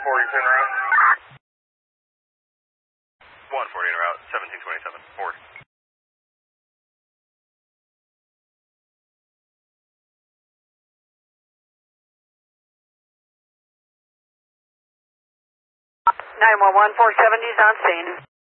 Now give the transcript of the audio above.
140 en route. 140 en route, 1727, forward. Nine one one 470's on scene.